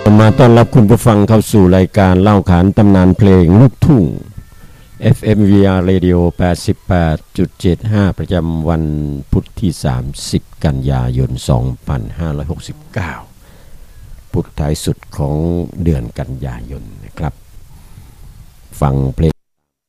มาต้อนรับคุณผู้ฟังเข้าสู่รายการเล่าขานตำนานเพลงลูกทุ่ง FMVR Radio 88.75 ประจำวันพุธที่30กันยายน2569พุธท้ายสุดของเดือนกันยายนนะครับฟังเพลง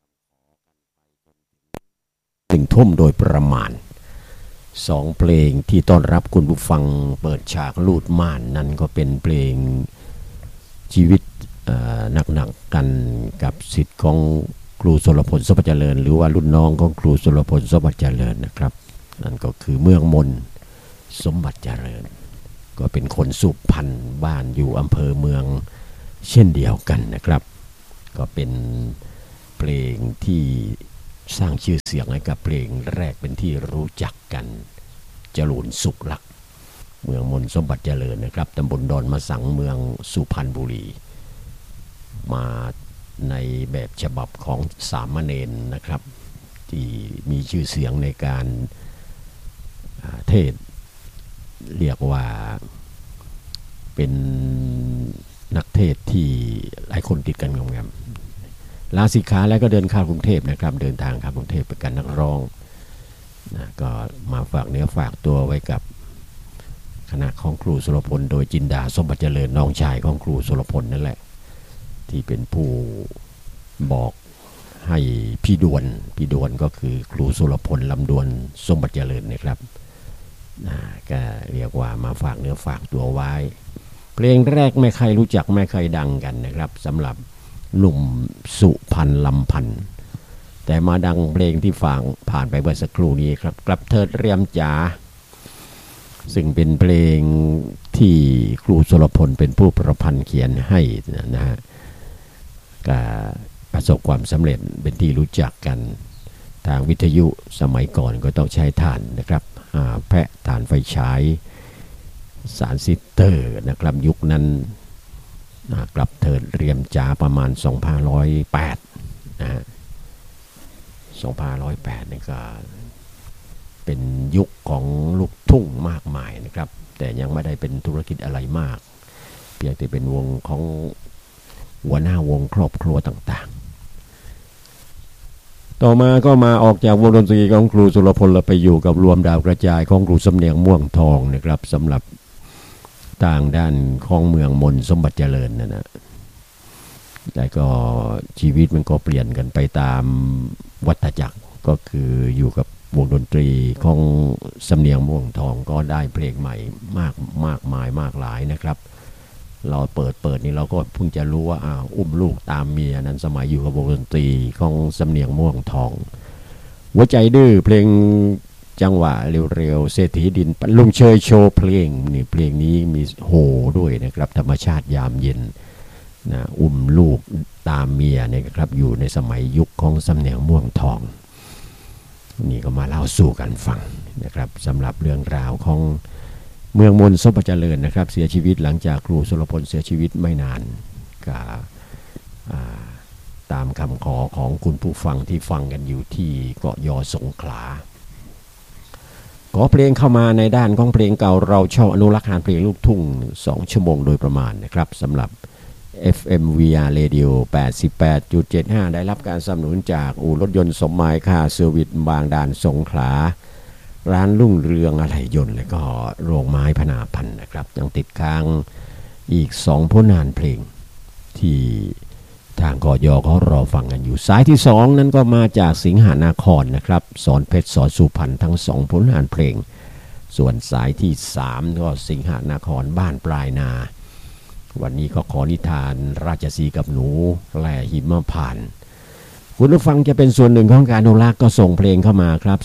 1 ทุ่มโดยประมาณ2 เพลงที่ต้อนรับคุณผู้ฟังเปิดฉากลูดม่านนั่นก็เป็นเพลงชีวิตหนักๆกันกับศิษย์ของครูสุรพล สมบัติเจริญหรือว่ารุ่นน้องของครูสุรพล สมบัติเจริญนะครับนั่นก็คือเมืองมนสมบัติเจริญก็เป็นคนสุพรรณบ้านอยู่อำเภอเมืองเช่นเดียวกันนะครับก็เป็นเพลงที่สร้างชื่อเสียงให้กับเพลงแรกเป็นที่รู้จักกันจรูนสุขลักษณ์เมืองมนสมบัติเจริญนะครับตำบลดอนมะสังเมืองสุพรรณบุรีมาในแบบฉบับของสามเณรนะครับที่มีชื่อเสียงในการเทศเรียกว่าเป็นนักเทศที่หลายคนติดกันงงๆลาสิกขาแล้วก็เดินข้ามกรุงเทพนะครับเดินทางข้ามกรุงเทพไปกันนักร้องนะก็มาฝากเนื้อฝากตัวไว้กับคณะของครูสุรพลโดยจินดาสมบัติเจริญน้องชายของครูสุรพลนั่นแหละที่เป็นผู้บอกให้พี่ดวนก็คือครูสุรพลลำดวนสมบัติเจริญนะครับก็เรียกว่ามาฝากเนื้อฝากตัวไว้เพลงแรกไม่ใครรู้จักไม่ใครดังกันนะครับสำหรับหนุ่มสุพรรณลำพันธ์แต่มาดังเพลงที่ฟังผ่านไปเมื่อสักครู่นี้ครับกลับเถิดเรียมจ๋าซึ่งเป็นเพลงที่ครูสุรพลเป็นผู้ประพันธ์เขียนให้นะฮะก็ประสบความสำเร็จเป็นที่รู้จักกันทางวิทยุสมัยก่อนก็ต้องใช้ถ่านนะครับแพะถ่านไฟฉายสารซิสเตอร์นะครับยุคนั้นกลับเถิดเรียมจ๋าประมาณ2508นะ2508นี่ก็เป็นยุคของลูกทุ่งมากมายนะครับแต่ยังไม่ได้เป็นธุรกิจอะไรมากเพียงแต่เป็นวงของหัวหน้าวงครอบครัวต่างๆต่อมาก็มาออกจากวงดนตรีของครูสุรพลแล้วไปอยู่กับรวมดาวกระจายของครูสำเนียงม่วงทองนะครับสำหรับทางด้านของเมืองมนสมบัติเจริญนะแต่ก็ชีวิตมันก็เปลี่ยนกันไปตามวัฏจักรก็คืออยู่กับวงดนตรีของสำเนียงม่วงทองก็ได้เพลงใหม่มากมายมากหลายนะครับเราเปิดนี่เราก็เพิ่งจะรู้ว่าอุ้มลูกตามเมียนั้นสมัยอยู่กับวงดนตรีของสำเนียงม่วงทองหัวใจดื้อเพลงจังหวะเร็วๆเศรษฐีดินลุงเชยโชว์เพลงนี่เพลงนี้มีโหด้วยนะครับธรรมชาติยามเย็นนะอุ้มลูกตามเมียเนี่ยครับอยู่ในสมัยยุคของสำเนียงม่วงทองนี่ก็มาเล่าสู่กันฟังนะครับสำหรับเรื่องราวของเมืองมนสมบัติเจริญนะครับเสียชีวิตหลังจากครูสุรพลเสียชีวิตไม่นานก็ตามคำขอของคุณผู้ฟังที่ฟังกันอยู่ที่เกาะยอสงขลาขอเพลงเข้ามาในด้านของเพลงเก่าเราชอบอนุรักษ์งานเพลงลูกทุ่ง2 ชั่วโมงโดยประมาณนะครับสำหรับ FMVR Radio 88.75 ได้รับการสนับสนุนจากอู่รถยนต์สมหมายคาร์เซอร์วิสบางด่านสงขลาร้านรุ่งเรืองอะไหล่ยนต์และก็โรงไม้พนาพันธ์นะครับยังติดค้างอีก2 ผลงานเพลงที่ทางกยเขารอฟังกันอยู่สายที่2นั้นก็มาจากสิงหานครนะครับสอนเพชรสอนสุพรรณทั้ง2 ผลงานเพลงส่วนสายที่3ก็สิงหานครบ้านปลายนาวันนี้ก็ขอนิทานราชสีห์กับหนูแหล่หิมพานต์คุณผู้ฟังจะเป็นส่วนหนึ่งของการอนุรักษ์ก็ส่งเพลงเข้ามาครับ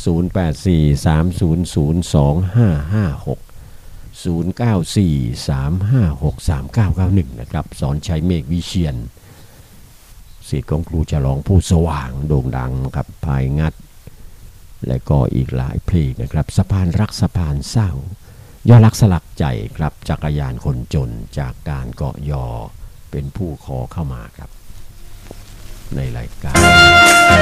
0843002556 0943563991นะครับสอนชัยเมฆวิเชียรศิษย์ของครูฉลองผู้สว่างโด่งดังครับภายงัดและก็อีกหลายเพลงนะครับสะพานรักสะพานเศร้ายอดรักสลักใจครับจักรยานคนจนจากการเกาะยอเป็นผู้ขอเข้ามาครับในรายการ